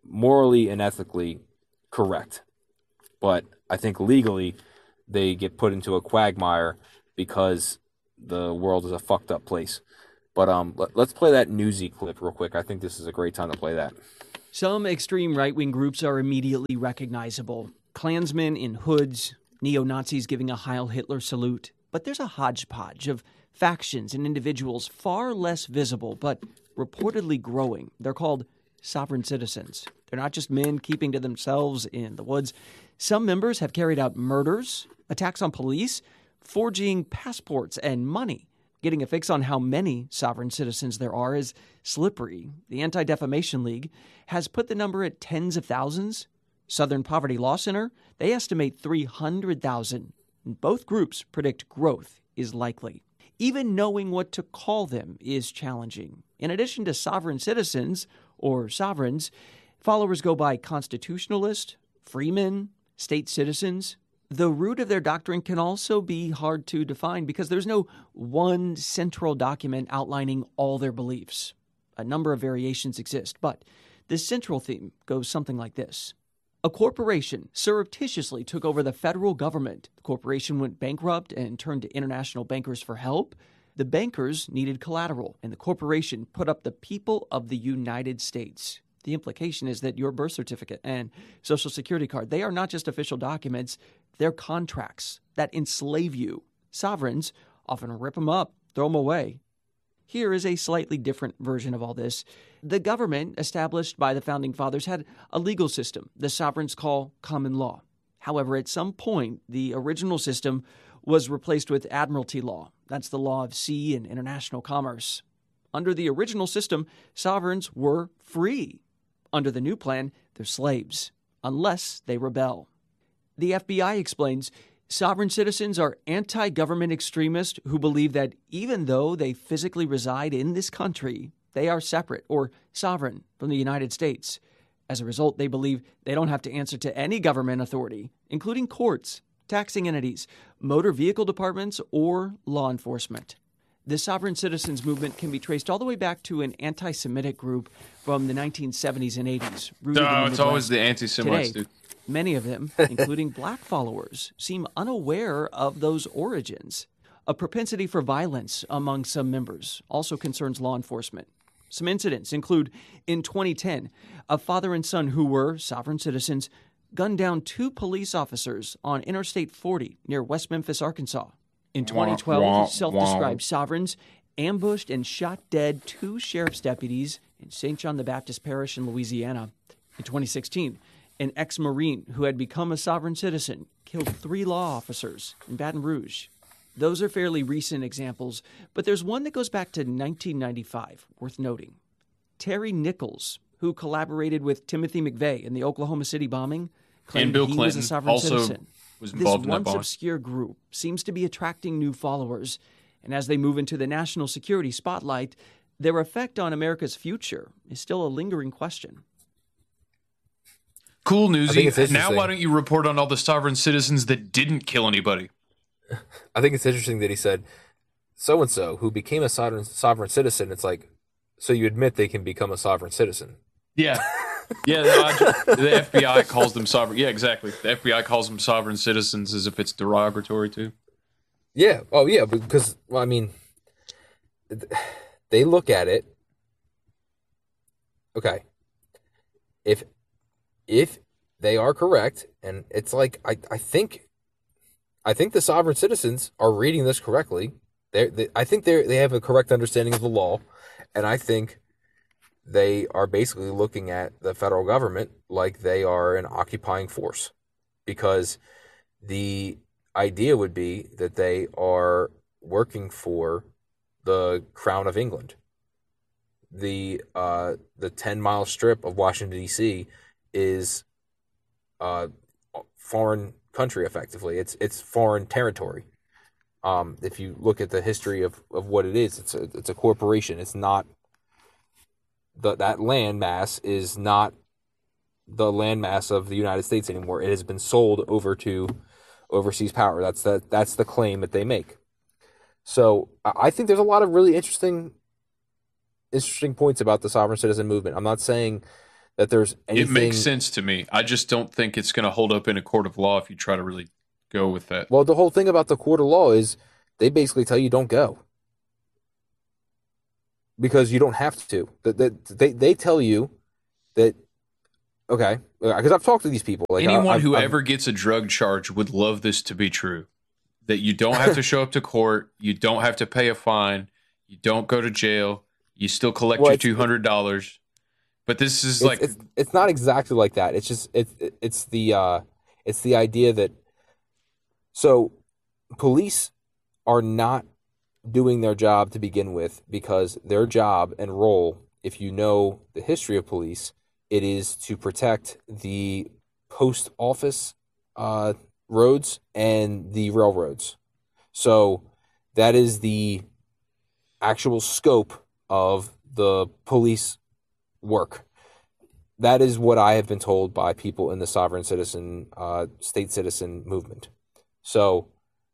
morally and ethically correct. But I think legally they get put into a quagmire because the world is a fucked up place. But um, let, let's play that Newsy clip real quick. I think this is a great time to play that. Some extreme right-wing groups are immediately recognizable. Klansmen in hoods, neo-Nazis giving a Heil Hitler salute. But there's a hodgepodge of factions and individuals far less visible, but reportedly growing. They're called sovereign citizens. They're not just men keeping to themselves in the woods. Some members have carried out murders, attacks on police, forging passports and money. Getting a fix on how many sovereign citizens there are is slippery. The Anti-Defamation League has put the number at tens of thousands. Southern Poverty Law Center, they estimate three hundred thousand. Both groups predict growth is likely. Even knowing what to call them is challenging. In addition to sovereign citizens, or sovereigns, followers go by constitutionalist, freemen, state citizens. The root of their doctrine can also be hard to define because there's no one central document outlining all their beliefs. A number of variations exist, but the central theme goes something like this. A corporation surreptitiously took over the federal government. The corporation went bankrupt and turned to international bankers for help. The bankers needed collateral, and the corporation put up the people of the United States. The implication is that your birth certificate and social security card, they are not just official documents, they're contracts that enslave you. Sovereigns often rip them up, throw them away. Here is a slightly different version of all this. The government established by the Founding Fathers had a legal system the sovereigns call common law. However, at some point, the original system was replaced with admiralty law. That's the law of sea and international commerce. Under the original system, sovereigns were free. Under the new plan, they're slaves, unless they rebel. The F B I explains sovereign citizens are anti-government extremists who believe that even though they physically reside in this country, they are separate or sovereign from the United States. As a result, they believe they don't have to answer to any government authority, including courts, taxing entities, motor vehicle departments, or law enforcement. The sovereign citizens movement can be traced all the way back to an anti-Semitic group from the nineteen seventies and eighties. No, oh, it's always the anti-Semites, Today, dude. Many of them, including black followers, seem unaware of those origins. A propensity for violence among some members also concerns law enforcement. Some incidents include, in twenty ten, a father and son who were sovereign citizens gunned down two police officers on Interstate forty near West Memphis, Arkansas. In twenty twelve, self-described sovereigns ambushed and shot dead two sheriff's deputies in Saint John the Baptist Parish in Louisiana. In twenty sixteen, an ex-Marine who had become a sovereign citizen killed three law officers in Baton Rouge. Those are fairly recent examples, but there's one that goes back to nineteen ninety-five, worth noting. Terry Nichols, who collaborated with Timothy McVeigh in the Oklahoma City bombing, claimed and Bill he Clinton was a sovereign also citizen. was involved this in that once bombing. obscure group seems to be attracting new followers, and as they move into the national security spotlight, their effect on America's future is still a lingering question. Cool, I think Newsy. it's Now interesting. why don't you report on all the sovereign citizens that didn't kill anybody? I think it's interesting that he said, so-and-so who became a sovereign, sovereign citizen, it's like, so you admit they can become a sovereign citizen. Yeah. Yeah, the, the F B I calls them sovereign. Yeah, exactly. The F B I calls them sovereign citizens as if it's derogatory, too. Yeah. Oh, yeah, because, well, I mean, they look at it. Okay. If if they are correct, and it's like, I, I think I think the sovereign citizens are reading this correctly. They, they I think they they have a correct understanding of the law, and I think they are basically looking at the federal government like they are an occupying force, because the idea would be that they are working for the Crown of England. The uh, the ten mile strip of Washington D C is uh, foreign country. Effectively, it's it's foreign territory. Um, if you look at the history of, of what it is, it's a it's a corporation. It's not the that land mass is not the land mass of the United States anymore. It has been sold over to overseas power. That's the that's the claim that they make. So I think there's a lot of really interesting interesting points about the sovereign citizen movement. I'm not saying that there's anything. It makes sense to me. I just don't think it's going to hold up in a court of law if you try to really go with that. Well, the whole thing about the court of law is they basically tell you don't go because you don't have to. That they they tell you that okay, because I've talked to these people. Like anyone I, who I've, ever gets a drug charge would love this to be true. That you don't have to show up to court, you don't have to pay a fine, you don't go to jail, you still collect well, your two hundred dollars. But this is it's, like it's, it's not exactly like that. It's just it's it's the uh, it's the idea that so police are not doing their job to begin with because their job and role, if you know the history of police, it is to protect the post office uh, roads and the railroads. So that is the actual scope of the police work. That is what I have been told by people in the sovereign citizen, uh, state citizen movement. So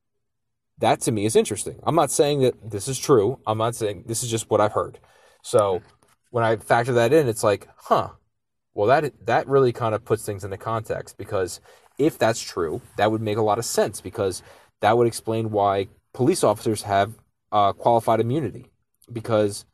that to me is interesting. I'm not saying that this is true. I'm not saying this is just what I've heard. So when I factor that in, it's like, huh, well, that that really kind of puts things into context, because if that's true, that would make a lot of sense, because that would explain why police officers have uh, qualified immunity, because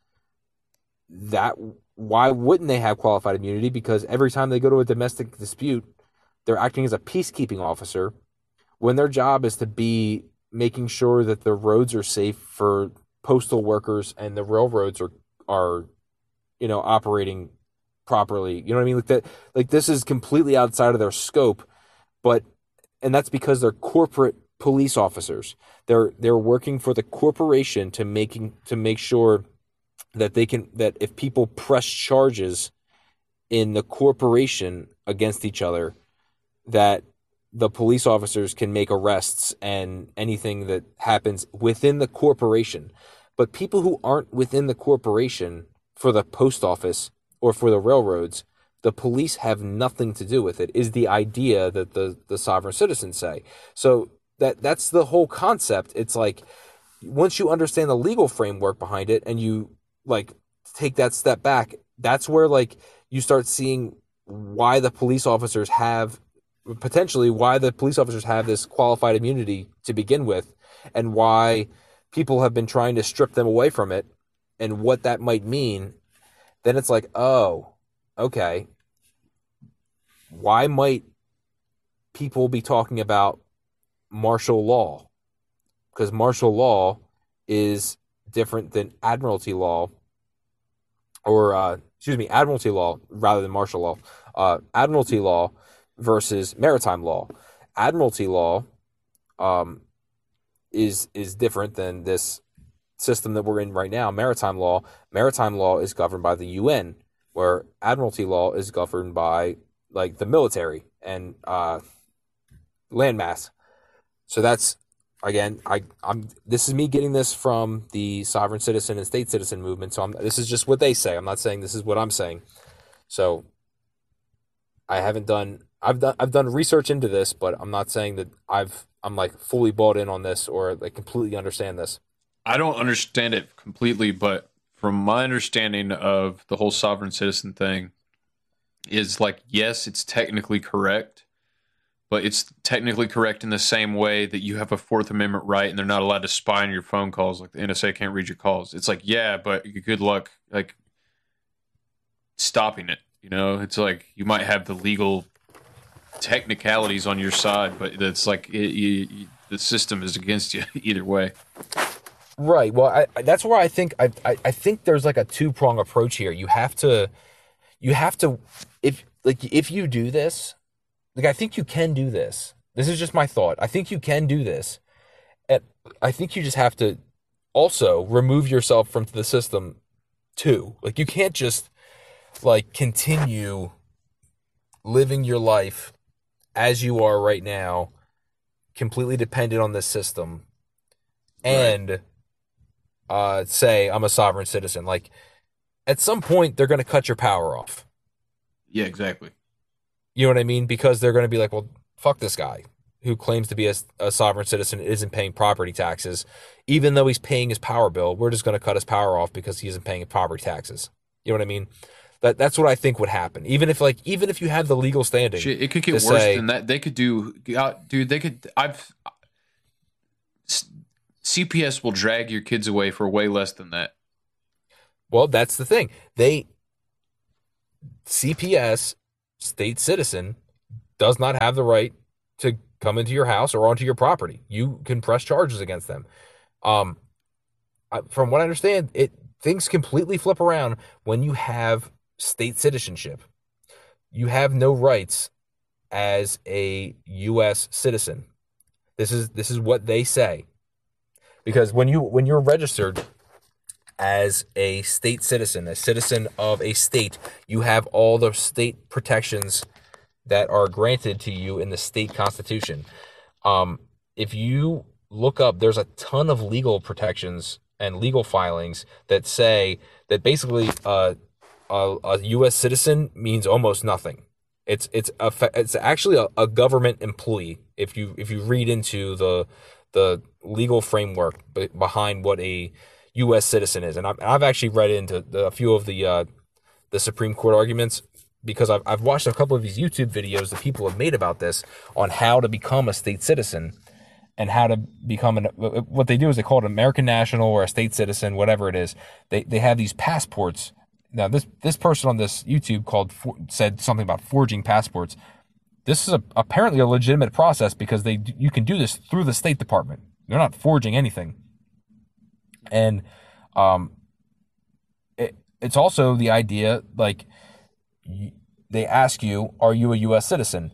that why wouldn't they have qualified immunity? Because every time they go to a domestic dispute, they're acting as a peacekeeping officer when their job is to be making sure that the roads are safe for postal workers and the railroads are are you know operating properly. You know what I mean? Like that, like this is completely outside of their scope, but and that's because they're corporate police officers. They're they're working for the corporation to making to make sure that they can that if people press charges in the corporation against each other, that the police officers can make arrests and anything that happens within the corporation. But people who aren't within the corporation, for the post office or for the railroads, the police have nothing to do with it, is the idea that the, the sovereign citizens say. So that that's the whole concept. It's like, once you understand the legal framework behind it and you like take that step back, that's where like you start seeing why the police officers have potentially why the police officers have this qualified immunity to begin with, and why people have been trying to strip them away from it, and what that might mean. Then it's like, oh, okay. Why might people be talking about martial law? Because martial law is different than admiralty law, or uh, excuse me, admiralty law rather than martial law. Uh, admiralty law versus maritime law. Admiralty law um, is is different than this system that we're in right now. Maritime law, maritime law is governed by the U N, where admiralty law is governed by like the military and uh, landmass. So that's again, I I'm this is me getting this from the sovereign citizen and state citizen movement. So I'm, this is just what they say. I'm not saying this is what I'm saying. So I haven't done. I've done I've done research into this, but I'm not saying that I've I'm like fully bought in on this or like completely understand this. I don't understand it completely, but from my understanding of the whole sovereign citizen thing is like, yes, it's technically correct, but it's technically correct in the same way that you have a Fourth Amendment right and they're not allowed to spy on your phone calls. Like the N S A can't read your calls. It's like, yeah, but good luck like stopping it. You know, it's like you might have the legal technicalities on your side, but it's like it, you, you, the system is against you either way. Right. Well, I, that's where I think I, I I think there's like a two prong approach here. You have to, you have to, if like if you do this, like I think you can do this. This is just my thought. I think you can do this, and I think you just have to also remove yourself from the system too. Like you can't just like continue living your life as you are right now, completely dependent on this system, and right. uh, say I'm a sovereign citizen. Like at some point, they're going to cut your power off. Yeah, exactly. You know what I mean? Because they're going to be like, well, fuck this guy who claims to be a, a sovereign citizen, isn't paying property taxes, even though he's paying his power bill. We're just going to cut his power off because he isn't paying property taxes. You know what I mean? That that's what I think would happen. Even if like even if you have the legal standing, Shit, it could get worse say, than that. They could do, uh, dude. They could. I've C P S will drag your kids away for way less than that. Well, that's the thing. They C P S, state citizen, does not have the right to come into your house or onto your property. You can press charges against them. Um, from what I understand, it things completely flip around when you have state citizenship. You have no rights as a U S citizen. This is this is what they say. Because when you when you're registered as a state citizen, a citizen of a state, you have all the state protections that are granted to you in the state constitution. Um, if you look up, there's a ton of legal protections and legal filings that say that basically uh, a, a U S citizen means almost nothing. It's it's a, it's actually a, a government employee. If you if you read into the the legal framework behind what a U S citizen is, and I've, I've actually read into the, a few of the uh, the Supreme Court arguments because I've I've watched a couple of these YouTube videos that people have made about this on how to become a state citizen. And how to become an, what they do is they call it an American national or a state citizen, whatever it is. They they have these passports. Now this this person on this YouTube called said something about forging passports. This is a, apparently a legitimate process because they you can do this through the State Department. They're not forging anything. And um, it, it's also the idea like they ask you, are you a U S citizen?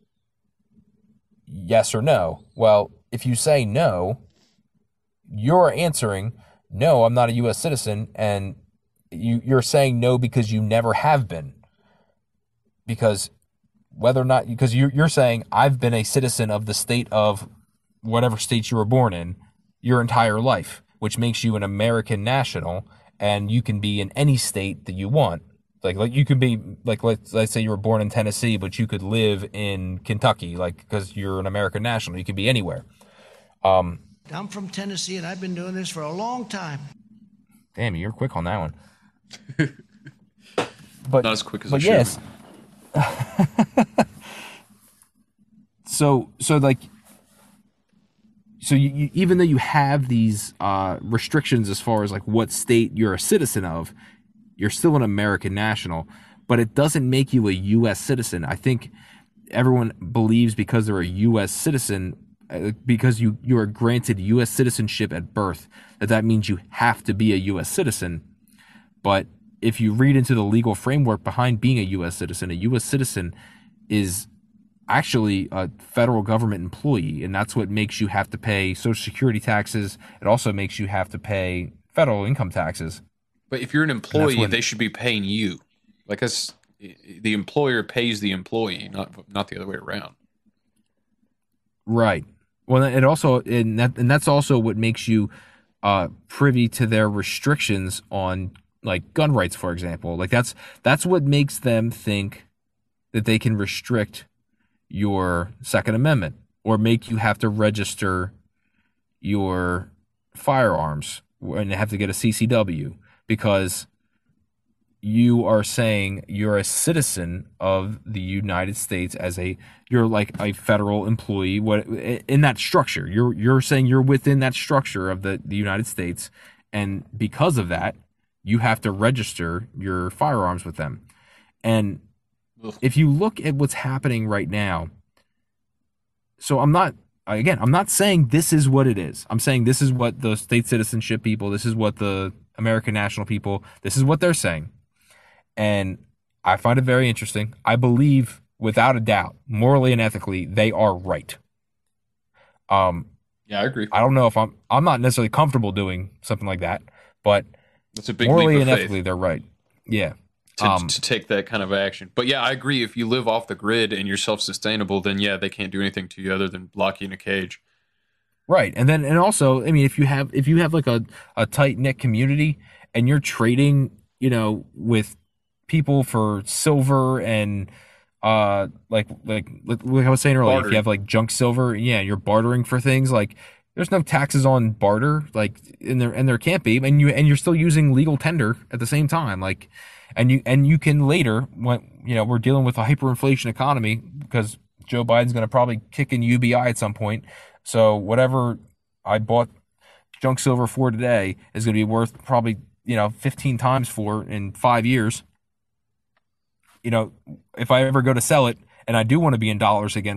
Yes or no? Well, if you say no, you're answering, no, I'm not a U S citizen, and you, you're saying no because you never have been. Because whether or not, because you're, you're saying, I've been a citizen of the state of whatever state you were born in your entire life, which makes you an American national, and you can be in any state that you want. Like, like you could be, like, let's, let's say you were born in Tennessee, but you could live in Kentucky, like, because you're an American national. You could be anywhere. Um, I'm from Tennessee, and I've been doing this for a long time. Damn, you're quick on that one. But not as quick as but I yes. should. so, so like, so you, you, even though you have these uh, restrictions as far as like what state you're a citizen of, you're still an American national, but it doesn't make you a U S citizen. I think everyone believes because they're a U S citizen, because you, you are granted U S citizenship at birth, that that means you have to be a U S citizen. But if you read into the legal framework behind being a U S citizen, a U S citizen is actually a federal government employee, and that's what makes you have to pay Social Security taxes. It also makes you have to pay federal income taxes. But if you're an employee, when, they should be paying you. Like us, the employer pays the employee, not not the other way around. Right. Well, it also and that and that's also what makes you uh, privy to their restrictions on like gun rights, for example. Like that's that's what makes them think that they can restrict your Second Amendment or make you have to register your firearms and have to get a C C W. Because you are saying you're a citizen of the United States as a you're like a federal employee. What in that structure? You're you're saying you're within that structure of the, the United States, and because of that, you have to register your firearms with them. And if you look at what's happening right now, so I'm not. Again, I'm not saying this is what it is. I'm saying this is what the state citizenship people, this is what the American national people, this is what they're saying. And I find it very interesting. I believe, without a doubt, morally and ethically, they are right. Um, yeah, I agree. I don't know if I'm, I'm not necessarily comfortable doing something like that, but that's a big morally leap of and faith. ethically, they're right. Yeah. To, um, to take that kind of action. But yeah, I agree. If you live off the grid and you're self-sustainable, then yeah, they can't do anything to you other than lock you in a cage. Right. And then, and also, I mean, if you have, if you have like a, a tight knit community and you're trading, you know, with people for silver and, uh, like, like, like I was saying earlier, bartering. If you have like junk silver, yeah, you're bartering for things like, There's no taxes on barter, like, and there and there can't be, and you and you're still using legal tender at the same time, like, and you and you can later, when you know we're dealing with a hyperinflation economy because Joe Biden's going to probably kick in U B I at some point, so whatever I bought junk silver for today is going to be worth probably you know fifteen times for in five years. You know, if I ever go to sell it and I do want to be in dollars again.